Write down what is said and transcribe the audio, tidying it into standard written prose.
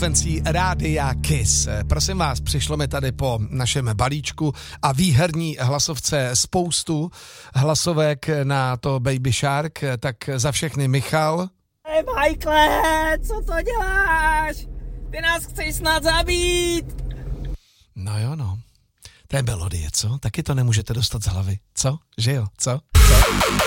frekvencí Rádia Kiss. Prosím vás, přišlo mi tady po našem balíčku a výherní hlasovce spoustu hlasovek na to Baby Shark, tak za všechny Michal. Hej Michaele, co to děláš? Ty nás chceš snad zabít. No jo, no. To je melodie, co? Taky to nemůžete dostat z hlavy. Co? Že jo? Co?